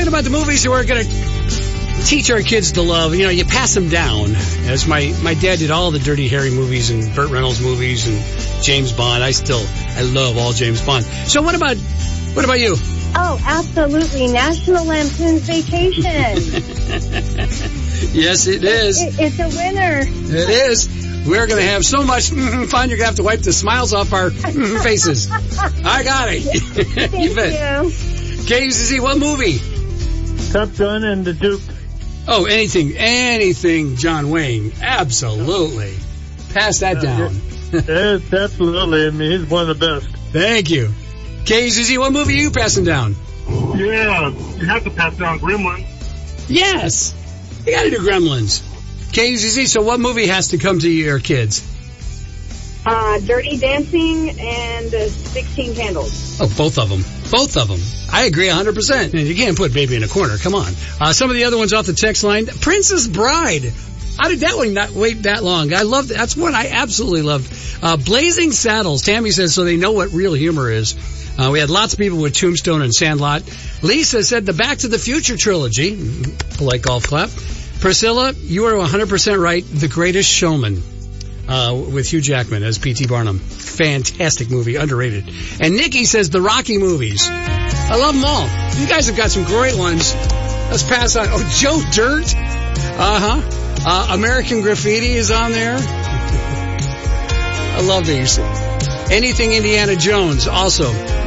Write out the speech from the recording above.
talking about the movies that we're going to teach our kids to love. You know, you pass them down. As my dad did all the Dirty Harry movies and Burt Reynolds movies and James Bond. I love all James Bond. So what about you? Oh, absolutely. National Lampoon's Vacation. Yes, it is. It's a winner. It is. We're going to have so much fun, you're going to have to wipe the smiles off our faces. I got it. You bet. KUCC, what movie? Top Gun and the Duke. Oh, anything John Wayne. Absolutely. Pass that down. Yes, absolutely. I mean, he's one of the best. Thank you. KUCC, what movie are you passing down? Yeah, you have to pass down Gremlins. Yes. You got to do Gremlins. KUCC, so what movie has to come to your kids? Dirty Dancing and 16 Candles. Oh, both of them. Both of them. I agree 100%. And you can't put Baby in a corner. Come on. Some of the other ones off the text line. Princess Bride. How did that one not wait that long? I loved it. That's one I absolutely loved. Blazing Saddles. Tammy says, so they know what real humor is. We had lots of people with Tombstone and Sandlot. Lisa said the Back to the Future trilogy. Polite golf clap. Priscilla, you are 100% right. The Greatest Showman. With Hugh Jackman as P.T. Barnum. Fantastic movie, underrated. And Nikki says the Rocky movies. I love them all. You guys have got some great ones. Let's pass on. Oh, Joe Dirt. American Graffiti is on there. I love these. Anything Indiana Jones, also.